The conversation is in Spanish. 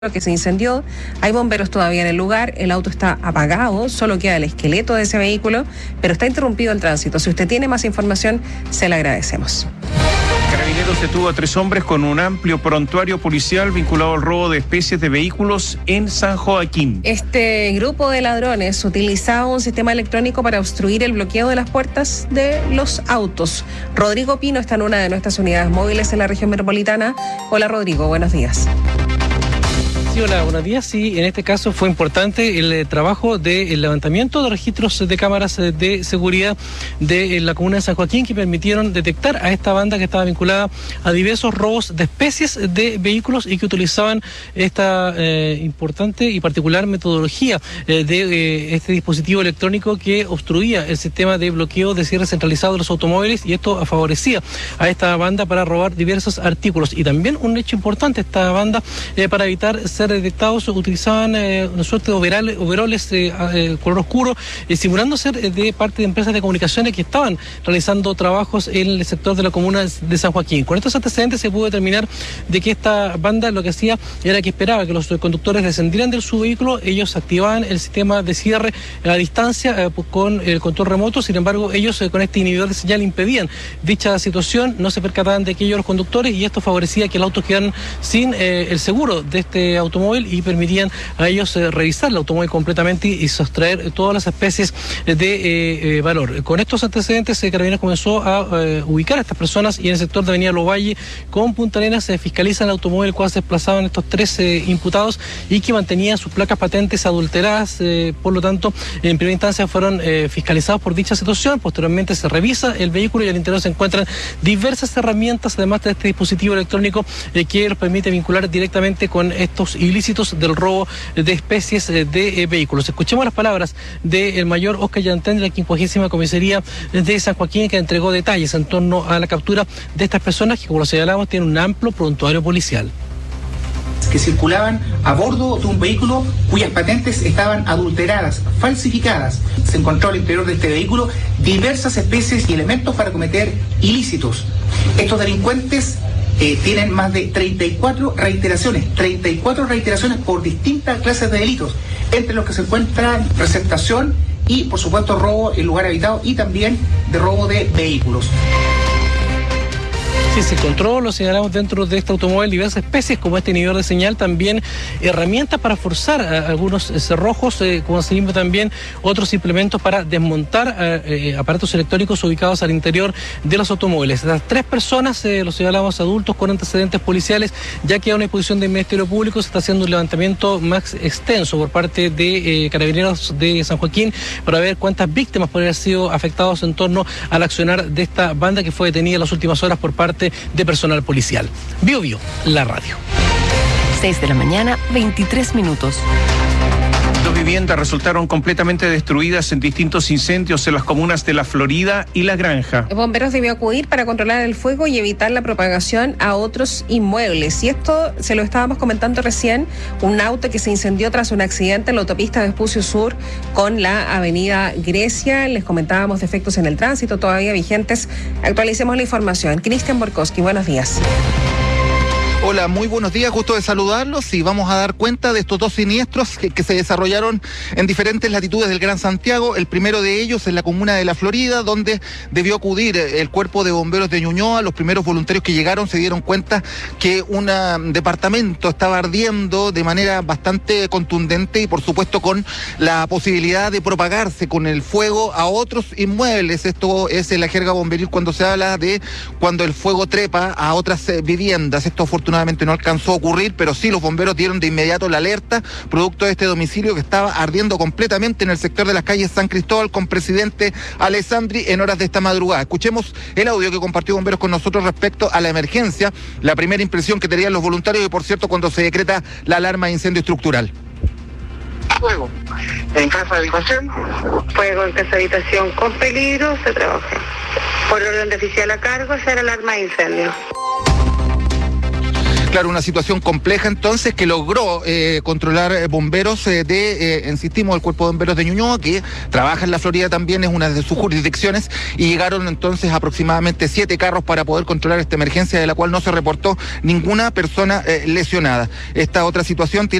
que se incendió. Hay bomberos todavía en el lugar, el auto está apagado, solo queda el esqueleto de ese vehículo, pero está interrumpido el tránsito. Si usted tiene más información, se la agradecemos. Carabineros detuvo a 3 hombres con un amplio prontuario policial vinculado al robo de especies de vehículos en San Joaquín. Este grupo de ladrones utilizaba un sistema electrónico para obstruir el bloqueo de las puertas de los autos. Rodrigo Pino está en una de nuestras unidades móviles en la región metropolitana. Hola Rodrigo, buenos días. Sí, hola, buenos días. Sí, en este caso fue importante el trabajo del levantamiento de registros de cámaras de seguridad de la comuna de San Joaquín que permitieron detectar a esta banda que estaba vinculada a diversos robos de especies de vehículos y que utilizaban esta importante y particular metodología de este dispositivo electrónico que obstruía el sistema de bloqueo de cierre centralizado de los automóviles, y esto favorecía a esta banda para robar diversos artículos. Y también un hecho importante, esta banda para evitar ser detectados utilizaban una suerte de overoles color oscuro, simulando ser de parte de empresas de comunicaciones que estaban realizando trabajos en el sector de la comuna de San Joaquín. Con estos antecedentes se pudo determinar de que esta banda lo que hacía era que esperaba que los conductores descendieran de su vehículo, ellos activaban el sistema de cierre a distancia con el control remoto. Sin embargo, ellos con este inhibidor de señal impedían dicha situación, no se percataban de aquellos los conductores, y esto favorecía que el auto quedaran sin el seguro de este automóvil y permitían a ellos revisar el automóvil completamente y sustraer todas las especies de valor. Con estos antecedentes, Carabineros comenzó a ubicar a estas personas, y en el sector de Avenida Lovalle con Punta Arenas se fiscaliza el automóvil el cual se desplazaban estos 3 imputados y que mantenían sus placas patentes adulteradas. Por lo tanto, en primera instancia fueron fiscalizados por dicha situación. Posteriormente se revisa el vehículo y al interior se encuentran diversas herramientas, además de este dispositivo electrónico que los permite vincular directamente con estos ilícitos del robo de especies de vehículos. Escuchemos las palabras del mayor Oscar Yantén de la 50ª Comisaría de San Joaquín, que entregó detalles en torno a la captura de estas personas que, como lo señalamos, tienen un amplio prontuario policial. Que circulaban a bordo de un vehículo cuyas patentes estaban adulteradas, falsificadas. Se encontró al interior de este vehículo diversas especies y elementos para cometer ilícitos. Estos delincuentes tienen más de 34 reiteraciones por distintas clases de delitos, entre los que se encuentran receptación y, por supuesto, robo en lugar habitado y también de robo de vehículos. Sí, se encontró, lo señalamos, dentro de este automóvil diversas especies como este inhibidor de señal, también herramientas para forzar algunos cerrojos, como asimismo también otros implementos para desmontar aparatos electrónicos ubicados al interior de los automóviles. Las 3 personas, lo señalamos, adultos con antecedentes policiales, ya que a una disposición del Ministerio Público se está haciendo un levantamiento más extenso por parte de Carabineros de San Joaquín para ver cuántas víctimas podrían haber sido afectados en torno al accionar de esta banda que fue detenida en las últimas horas por parte de personal policial. Bio, la radio. 6 de la mañana, 23 minutos. 2 viviendas resultaron completamente destruidas en distintos incendios en las comunas de La Florida y La Granja. Bomberos debió acudir para controlar el fuego y evitar la propagación a otros inmuebles. Y esto se lo estábamos comentando recién, un auto que se incendió tras un accidente en la autopista Vespucio Sur con la avenida Grecia. Les comentábamos defectos en el tránsito todavía vigentes. Actualicemos la información. Cristian Borkowski, buenos días. Hola, muy buenos días, gusto de saludarlos, y vamos a dar cuenta de estos 2 siniestros que se desarrollaron en diferentes latitudes del Gran Santiago. El primero de ellos en la comuna de La Florida, donde debió acudir el cuerpo de bomberos de Ñuñoa. Los primeros voluntarios que llegaron se dieron cuenta que un departamento estaba ardiendo de manera bastante contundente y, por supuesto, con la posibilidad de propagarse con el fuego a otros inmuebles. Esto es en la jerga bomberil cuando se habla de cuando el fuego trepa a otras viviendas. Esto afortunadamente no alcanzó a ocurrir, pero sí los bomberos dieron de inmediato la alerta producto de este domicilio que estaba ardiendo completamente en el sector de las calles San Cristóbal con Presidente Alessandri en horas de esta madrugada. Escuchemos el audio que compartió bomberos con nosotros respecto a la emergencia, la primera impresión que tenían los voluntarios y, por cierto, cuando se decreta la alarma de incendio estructural. Fuego en casa de habitación. Fuego en casa de habitación con peligro, se trabaja. Por orden de oficial a cargo, hacer alarma de incendio. Claro, una situación compleja entonces que logró controlar bomberos insistimos, el Cuerpo de Bomberos de Ñuñoa, que trabaja en la Florida también, es una de sus jurisdicciones, y llegaron entonces aproximadamente 7 carros para poder controlar esta emergencia, de la cual no se reportó ninguna persona lesionada. Esta otra situación tiene